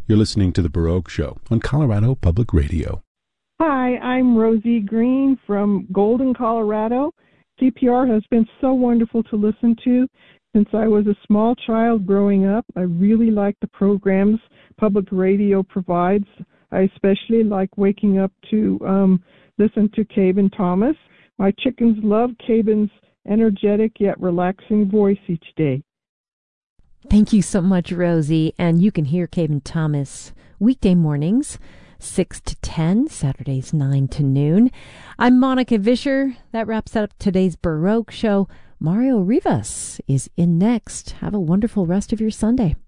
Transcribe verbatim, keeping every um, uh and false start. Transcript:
You're listening to The Baroque Show on Colorado Public Radio. Hi, I'm Rosie Green from Golden, Colorado. C P R has been so wonderful to listen to since I was a small child growing up. I really like the programs public radio provides. I especially like waking up to um, listen to Cabin Thomas. My chickens love Cabin's energetic yet relaxing voice each day. Thank you so much, Rosie. And you can hear Cabin Thomas weekday mornings, six to ten, Saturdays nine to noon. I'm Monica Vischer. That wraps up today's Baroque Show. Mario Rivas is in next. Have a wonderful rest of your Sunday.